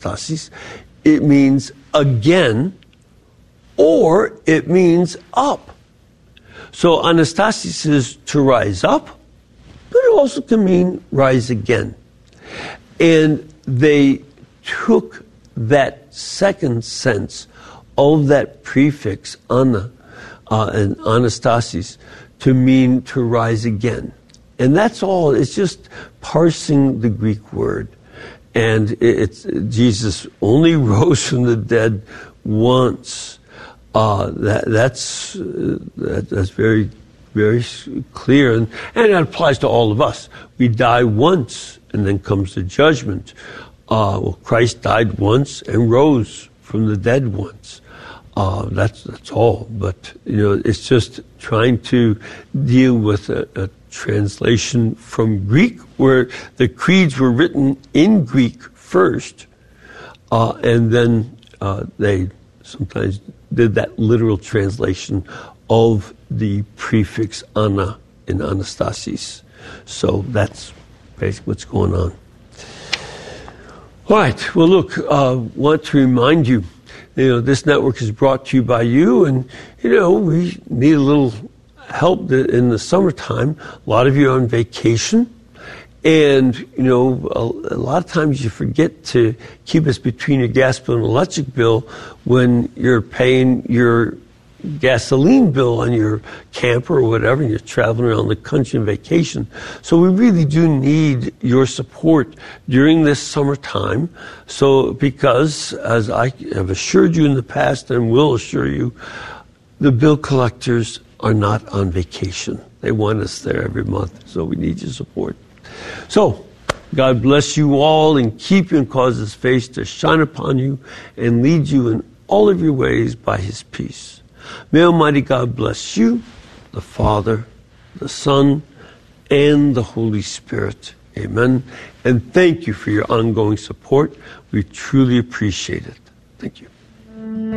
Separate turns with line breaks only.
anastasis, it means again, or it means up. So anastasis is to rise up, but it also can mean rise again. And they took that second sense of that prefix ana and anastasis to mean to rise again. And that's all. It's just parsing the Greek word. And it's Jesus only rose from the dead once. That's very, very clear, and it applies to all of us. We die once, and then comes the judgment. Christ died once and rose from the dead once. That's all. But it's just trying to deal with a translation from Greek, where the creeds were written in Greek first, and then they sometimes did that literal translation of the prefix ana in anastasis. So that's basically what's going on. All right. Well, look, want to remind you, this network is brought to you by you, and, we need a little help in the summertime. A lot of you are on vacation. And, a lot of times you forget to keep us between your gas bill and electric bill when you're paying your gasoline bill on your camper or whatever, and you're traveling around the country on vacation. So we really do need your support during this summertime. So because, as I have assured you in the past and will assure you, the bill collectors are not on vacation. They want us there every month. So we need your support. So, God bless you all and keep you and cause His face to shine upon you and lead you in all of your ways by His peace. May Almighty God bless you, the Father, the Son, and the Holy Spirit. Amen. And thank you for your ongoing support. We truly appreciate it. Thank you.